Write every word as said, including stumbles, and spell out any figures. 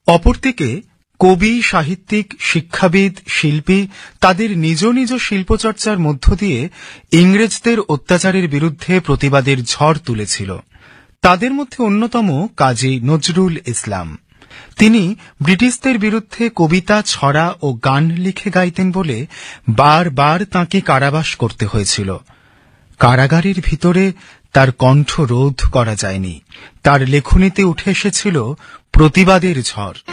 অপরদিকে কবি, সাহিত্যিক, শিক্ষাবিদ, শিল্পী তাদের নিজ নিজ শিল্পচর্চার মধ্য দিয়ে ইংরেজদের অত্যাচারের বিরুদ্ধে প্রতিবাদের ঝড় তুলেছিল। তাদের মধ্যে অন্যতম কাজী নজরুল ইসলাম। তিনি ব্রিটিশদের বিরুদ্ধে কবিতা, ছড়া ও গান লিখে গাইতেন বলে বারবার তাঁকে কারাবাস করতে হয়েছিল। কারাগারের ভিতরে তার কণ্ঠ রোধ করা যায়নি। তার লেখনীতে উঠে এসেছিল প্রতিবাদের ঝড়।